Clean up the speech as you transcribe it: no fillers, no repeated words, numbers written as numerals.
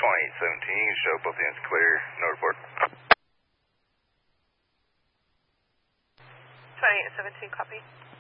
2817, show both ends clear, no report. 2817, copy.